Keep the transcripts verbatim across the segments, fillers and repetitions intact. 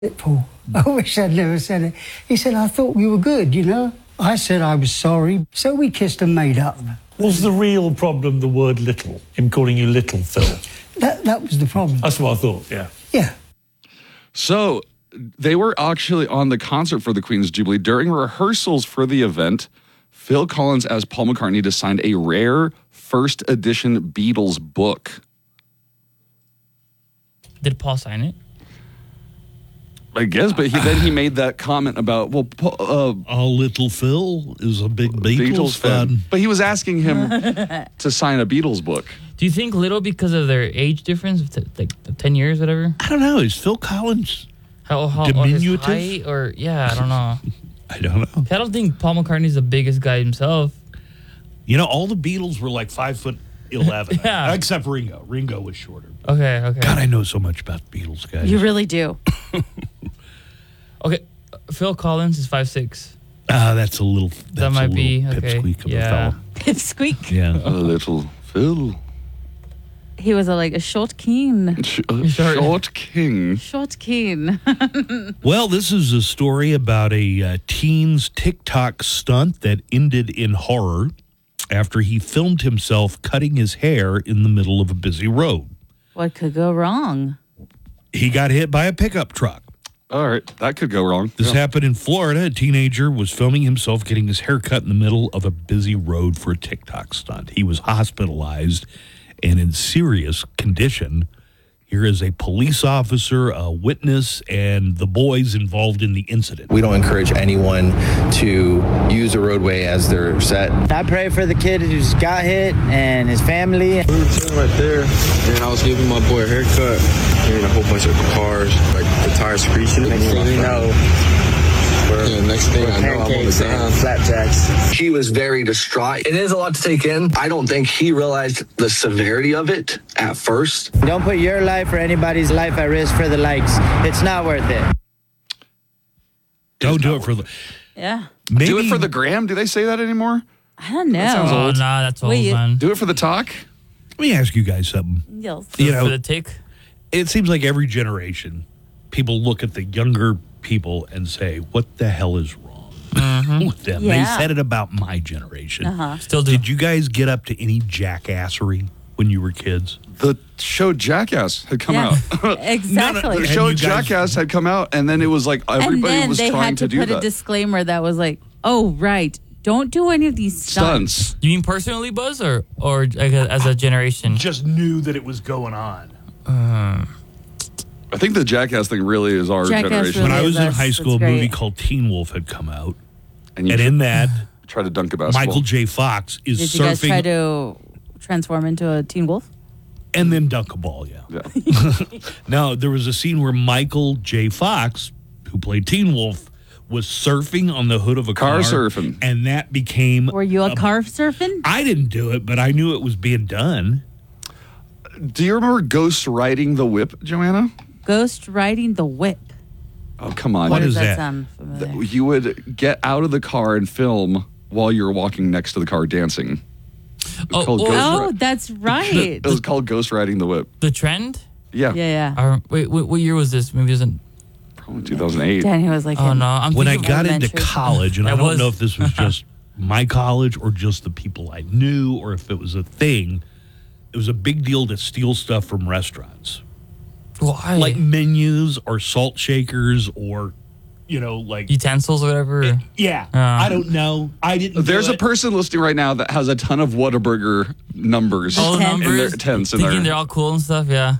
it, Paul. I wish I'd never said it. He said, I thought we were good, you know. I said I was sorry, so we kissed and made up. Was the real problem the word little, him calling you Little Phil? That that was the problem. That's what I thought, yeah. Yeah. So they were actually on the concert for the Queen's Jubilee. During rehearsals for the event, Phil Collins as Paul McCartney just signed a rare first edition Beatles book. Did Paul sign it? I guess, but he, then he made that comment about, well, uh, oh, Little Phil is a big Beatles, Beatles fan. fan. But he was asking him to sign a Beatles book. Do you think little because of their age difference, t- like ten years, whatever? I don't know. Is Phil Collins How, how diminutive? Or, his height or yeah, I don't know. I don't know. I don't think Paul McCartney's the biggest guy himself. You know, all the Beatles were like five foot eleven, Yeah. except Ringo. Ringo was shorter. Okay, okay. God, I know so much about the Beatles, guys. You really do. Okay, uh, Phil Collins is five six. Ah, that's a little. That's That might a little be, okay. pipsqueak of Yeah. a fella. Pipsqueak. Yeah. A little Phil. He was a, like a short keen. Sh- uh, Short King. Short keen. Well, this is a story about a uh, teen's TikTok stunt that ended in horror after he filmed himself cutting his hair in the middle of a busy road. What could go wrong? He got hit by a pickup truck. All right, that could go wrong. This Yeah. happened in Florida. A teenager was filming himself getting his hair cut in the middle of a busy road for a TikTok stunt. He was hospitalized and in serious condition. Here is a police officer, a witness, and the boys involved in the incident. We don't encourage anyone to use a roadway as their set. I pray for the kid who's got hit and his family. We were chilling right there, and I was giving my boy a haircut, and a whole bunch of cars, like the tires screeching. Next thing you know, Yeah, next thing I know, I'm on the pancakes and ground. flapjacks. He was very distraught. It is a lot to take in. I don't think he realized the severity of it at first. Don't put your life or anybody's life at risk for the likes. It's not worth it. Don't do it for the. Yeah. Maybe, Do it for the gram? Do they say that anymore? I don't know. sounds Oh, old. nah, that's old, Wait, man. Do it for the talk? Let me ask you guys something. Yes. You For know, the tick? it seems like every generation, people look at the younger people and say, "What the hell is wrong with them?" Yeah. They said it about my generation. Uh-huh. Still do. Did you guys get up to any jackassery when you were kids? The show Jackass had come Yeah. out. Exactly. The And show you guys- Jackass had come out, and then it was like And everybody then was they trying had to, to, do put that. a disclaimer that was like, oh, right, don't do any of these stunts. Stunts. You mean personally, Buzz, or or like a, as a generation? Just knew that it was going on. I think the Jackass thing really is our Jackass generation. When really I was in that's- high that's school, a movie great. called Teen Wolf had come out. and you And in that, try to dunk a basketball. Michael J. Fox is Did you guys surfing try to transform into a Teen Wolf? and then dunk a ball, yeah. Yeah. Now, there was a scene where Michael J. Fox, who played Teen Wolf, was surfing on the hood of a car. Car surfing. And that became... Were you a car surfing? I didn't do it, but I knew it was being done. Do you remember Ghost Riding the Whip, Joanna? Ghost riding the whip. Oh, come on. What Does is that that? sound familiar? You would get out of the car and film while you were walking next to the car dancing. It was Oh, called oh, Ghost Oh, Ri- that's right. It was called Ghost Riding the Whip. The trend? Yeah. Yeah, yeah. I rem- wait, what, what year was this? Maybe it wasn't. Probably two thousand eight. Danny was like, Oh in- no, I'm When I thinking got into elementary. college, and I That don't was- know if this was just my college or just the people I knew or if it was a thing, it was a big deal to steal stuff from restaurants. why? Like menus or salt shakers or, you know, like... utensils or whatever. Yeah, Uh. I don't know. I didn't. There's do a it. person listening right now that has a ton of Whataburger numbers All the Tens. in numbers, their tents in thinking there. they're all cool and stuff. Yeah.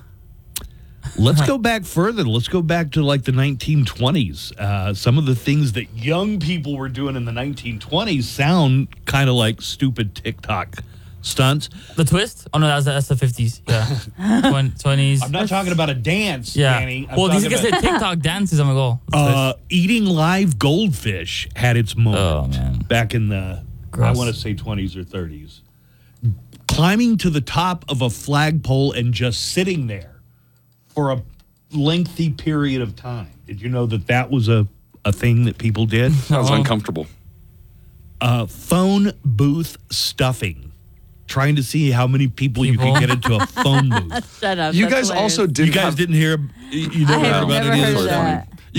Let's go back further. Let's go back to like the nineteen twenties. Uh, some of the things that young people were doing in the nineteen twenties sound kind of like stupid TikTok stunts. The twist? Oh no, that's that's the fifties. Yeah. Twen- twenties. I'm not talking about a dance, Yeah. Danny. I'm Well, these talking guys about- said TikTok dances. I'm like, oh. Uh, eating live goldfish had its moment Oh, man. back in the, Gross. I want to say twenties or thirties. Climbing to the top of a flagpole and just sitting there for a lengthy period of time. Did you know that that was a, a thing that people did? Sounds Uh-huh. uncomfortable. Uh, phone booth stuffing. Trying to see how many people, you People? can get into a phone booth. Shut up. You that's guys hilarious. also didn't You guy have, didn't hear, you you I never have heard about never any heard of of this? that.